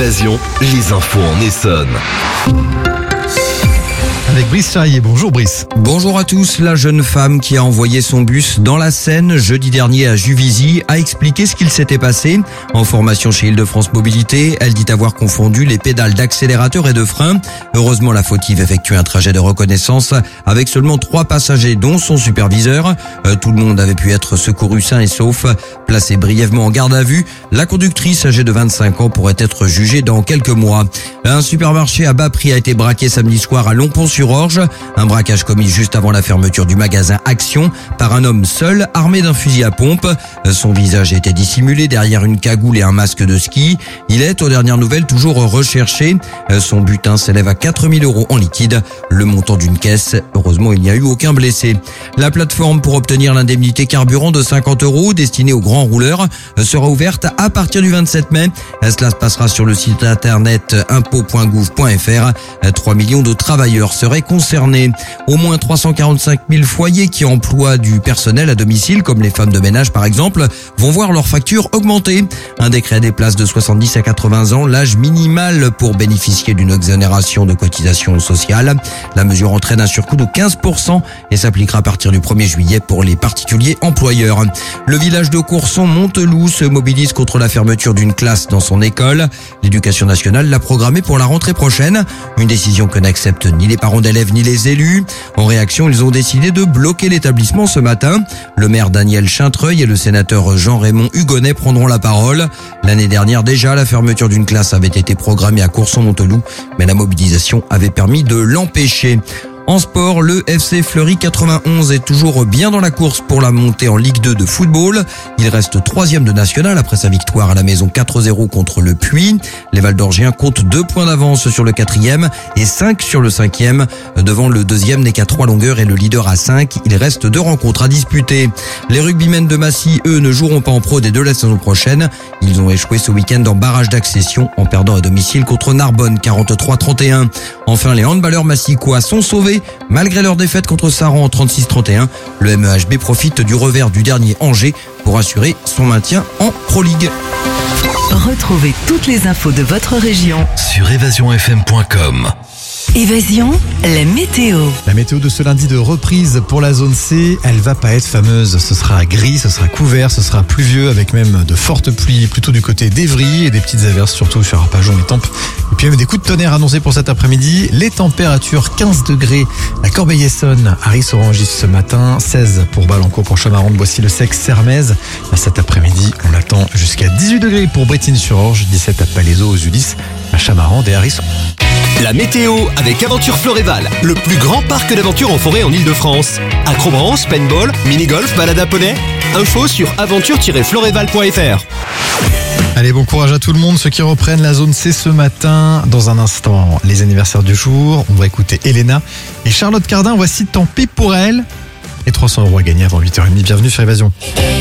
Évasion, les infos en Essonne. Avec Brice Charrier. Bonjour Brice. Bonjour à tous. La jeune femme qui a envoyé son bus dans la Seine jeudi dernier à Juvisy a expliqué ce qu'il s'était passé. En formation chez Île-de-France Mobilité, elle dit avoir confondu les pédales d'accélérateur et de frein. Heureusement, la fautive effectuait un trajet de reconnaissance avec seulement 3 passagers dont son superviseur. Tout le monde avait pu être secouru sain et sauf. Placée brièvement en garde à vue, la conductrice âgée de 25 ans pourrait être jugée dans quelques mois. Un supermarché à bas prix a été braqué samedi soir à Longpont-sur-Orge. Un braquage commis juste avant la fermeture du magasin Action par un homme seul armé d'un fusil à pompe. Son visage était dissimulé derrière une cagoule et un masque de ski. Il est, aux dernières nouvelles, toujours recherché. Son butin s'élève à 4 000 € en liquide. Le montant d'une caisse. Heureusement, il n'y a eu aucun blessé. La plateforme pour obtenir l'indemnité carburant de 50 € destinée aux grands rouleurs sera ouverte à partir du 27 mai. Cela se passera sur le site internet impôts.gouv.fr. 3 millions de travailleurs seraient concernés. Au moins 345 000 foyers qui emploient du personnel à domicile, comme les femmes de ménage par exemple, vont voir leur facture augmenter. Un décret déplace de 70 à 80 ans l'âge minimal pour bénéficier d'une exonération de cotisation sociale. La mesure entraîne un surcoût de 15% et s'appliquera à partir du 1er juillet pour les particuliers employeurs. Le village de Courson-Monteloup se mobilise contre la fermeture d'une classe dans son école. L'éducation nationale l'a programmée pour la rentrée prochaine. Une décision que n'acceptent ni les parents d'élèves ni les élus. En réaction, ils ont décidé de bloquer l'établissement ce matin. Le maire Daniel Chintreuil et le sénateur Jean-Raymond Hugonnet prendront la parole. L'année dernière déjà, la fermeture d'une classe avait été programmée à Courson-Monteloup, mais la mobilisation avait permis de l'empêcher. En sport, le FC Fleury 91 est toujours bien dans la course pour la montée en Ligue 2 de football. Il reste 3e de national après sa victoire à la maison 4-0 contre le Puy. Les Valdorgiens comptent 2 points d'avance sur le 4e et 5 sur le 5e. Devant le 2e n'est qu'à 3 longueurs et le leader à 5. Il reste 2 rencontres à disputer. Les rugbymen de Massy, eux, ne joueront pas en pro des 2 la saison prochaine. Ils ont échoué ce week-end en barrage d'accession en perdant à domicile contre Narbonne 43-31. Enfin, les handballeurs massickois sont sauvés. Malgré leur défaite contre Saran 36-31, le MEHB profite du revers du dernier Angers pour assurer son maintien en Pro League. Retrouvez toutes les infos de votre région Sur évasionfm.com. Évasion, la météo. La météo de ce lundi de reprise pour la zone C, elle va pas être fameuse. Ce sera gris, ce sera couvert, ce sera pluvieux avec même de fortes pluies plutôt du côté d'Evry et des petites averses surtout sur Arpajon et Tampes. Et puis même des coups de tonnerre annoncés pour cet après-midi. Les températures 15 degrés à Corbeil-Essonnes, Arris-Orangis ce matin, 16 pour Balancourt, pour Chamarande, Boissy-le-Sec, Sermaises. Cet après-midi, on attend jusqu'à 18 degrés pour Brétigny-sur-Orge, 17 à Palaiseau, aux Ulysses, à Chamarande et Arris. La météo avec Aventure Floréval, le plus grand parc d'aventure en forêt en Ile-de-France. Acrobranche, paintball, mini-golf, balade à poney. Info sur aventure-floréval.fr. Allez, bon courage à tout le monde, ceux qui reprennent la zone C ce matin. Dans un instant, les anniversaires du jour. On va écouter Elena et Charlotte Cardin. Voici Tant pis pour elle. Et 300 € à gagner avant 8h30. Bienvenue sur Évasion.